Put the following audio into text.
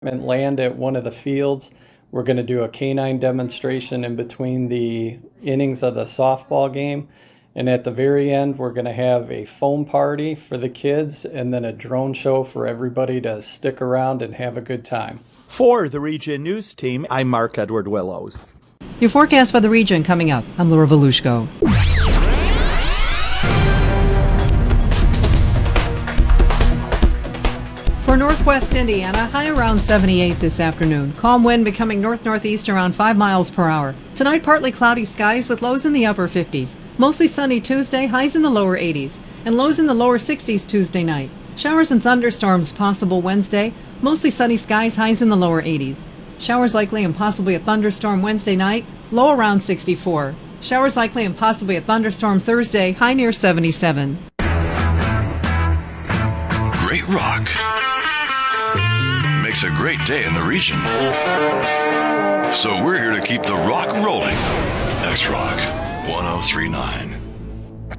land at one of the fields. We're going to do a canine demonstration in between the innings of the softball game. And at the very end, we're going to have a foam party for the kids and then a drone show for everybody to stick around and have a good time. For the Region News Team, I'm Mark Edward Willows. Your forecast for the region coming up. I'm Laura Volushko. For northwest Indiana, high around 78 this afternoon. Calm wind becoming north-northeast around 5 miles per hour. Tonight, partly cloudy skies with lows in the upper 50s. Mostly sunny Tuesday, highs in the lower 80s. And lows in the lower 60s Tuesday night. Showers and thunderstorms possible Wednesday. Mostly sunny skies, highs in the lower 80s. Showers likely and possibly a thunderstorm Wednesday night. Low around 64. Showers likely and possibly a thunderstorm Thursday, high near 77. Great rock makes a great day in the region. So we're here to keep the rock rolling. X-Rock 1039.